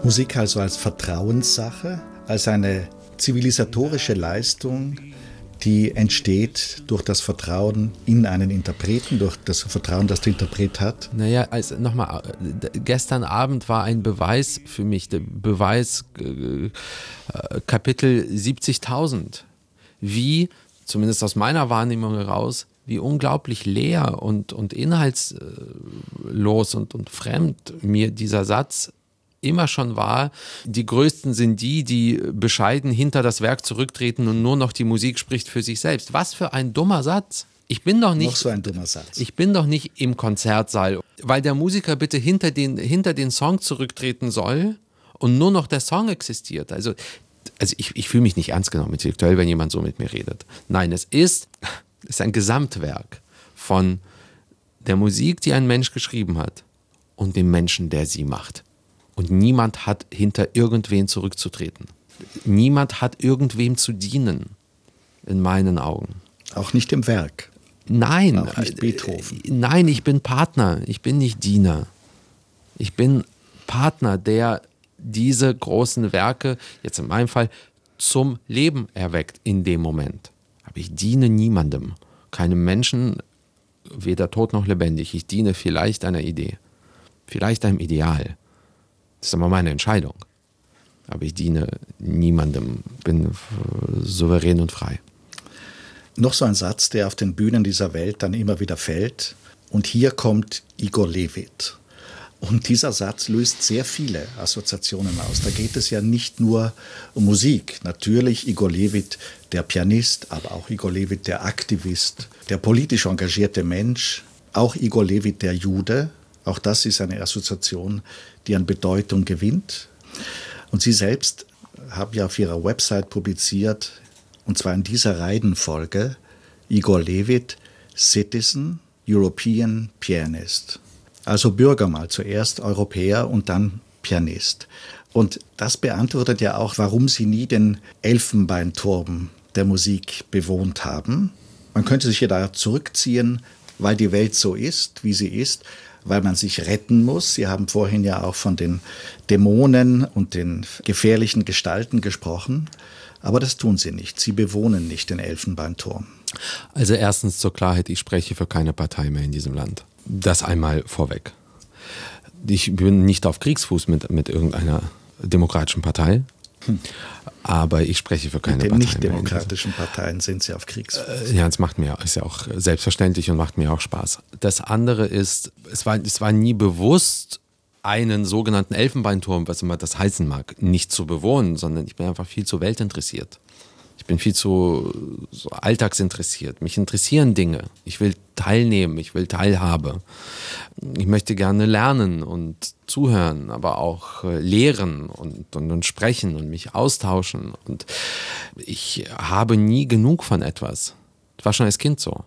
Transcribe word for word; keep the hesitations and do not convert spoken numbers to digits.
Musik also als Vertrauenssache, als eine zivilisatorische Leistung, die entsteht durch das Vertrauen in einen Interpreten, durch das Vertrauen, das der Interpret hat. Naja, also nochmal, gestern Abend war ein Beweis für mich, der Beweis äh, Kapitel siebzigtausend, wie, zumindest aus meiner Wahrnehmung heraus, wie unglaublich leer und, und inhaltslos und, und fremd mir dieser Satz immer schon war. Die Größten sind die, die bescheiden hinter das Werk zurücktreten und nur noch die Musik spricht für sich selbst. Was für ein dummer Satz. Ich bin doch nicht, noch so ein dummer Satz. Ich bin doch nicht im Konzertsaal, weil der Musiker bitte hinter den, hinter den Song zurücktreten soll und nur noch der Song existiert. Also, also ich, ich fühle mich nicht ernst genommen intellektuell, wenn jemand so mit mir redet. Nein, es ist, es ist ein Gesamtwerk von der Musik, die ein Mensch geschrieben hat und dem Menschen, der sie macht. Und niemand hat hinter irgendwen zurückzutreten. Niemand hat irgendwem zu dienen, in meinen Augen. Auch nicht im Werk. Nein. Auch nicht Beethoven. Nein, ich bin Partner, ich bin nicht Diener. Ich bin Partner, der diese großen Werke, jetzt in meinem Fall, zum Leben erweckt in dem Moment. Aber ich diene niemandem, keinem Menschen, weder tot noch lebendig. Ich diene vielleicht einer Idee, vielleicht einem Ideal. Das ist aber meine Entscheidung. Aber ich diene niemandem, bin souverän und frei. Noch so ein Satz, der auf den Bühnen dieser Welt dann immer wieder fällt. Und hier kommt Igor Levit. Und dieser Satz löst sehr viele Assoziationen aus. Da geht es ja nicht nur um Musik. Natürlich Igor Levit, der Pianist, aber auch Igor Levit, der Aktivist, der politisch engagierte Mensch. Auch Igor Levit, der Jude. Auch das ist eine Assoziation, die an Bedeutung gewinnt. Und Sie selbst haben ja auf Ihrer Website publiziert, und zwar in dieser Reihenfolge, Igor Levit, Citizen, European Pianist. Also Bürger mal zuerst, Europäer und dann Pianist. Und das beantwortet ja auch, warum Sie nie den Elfenbeinturm der Musik bewohnt haben. Man könnte sich ja da zurückziehen, weil die Welt so ist, wie sie ist, weil man sich retten muss. Sie haben vorhin ja auch von den Dämonen und den gefährlichen Gestalten gesprochen. Aber das tun Sie nicht. Sie bewohnen nicht den Elfenbeinturm. Also erstens zur Klarheit, ich spreche für keine Partei mehr in diesem Land. Das einmal vorweg. Ich bin nicht auf Kriegsfuß mit, mit irgendeiner demokratischen Partei. Hm. Aber ich spreche für keine Partei. Mit den nicht-demokratischen Parteien sind Sie auf Kriegsfuß. Ja, es macht mir, ist ja auch selbstverständlich und macht mir auch Spaß. Das andere ist, es war, es war nie bewusst, einen sogenannten Elfenbeinturm, was immer das heißen mag, nicht zu bewohnen, sondern ich bin einfach viel zu weltinteressiert. Ich bin viel zu so alltagsinteressiert. Mich interessieren Dinge. Ich will teilnehmen, ich will Teilhabe. Ich möchte gerne lernen und zuhören, aber auch lehren und, und, und sprechen und mich austauschen. Und ich habe nie genug von etwas. Das war schon als Kind so.